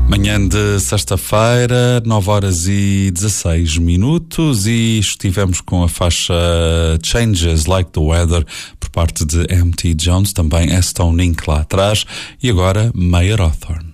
Manhã de sexta-feira, 9h16, e estivemos com a faixa Changes Like the Weather por parte de M.T. Jones, também Stone Inc. lá atrás, e agora Mayer Hawthorne.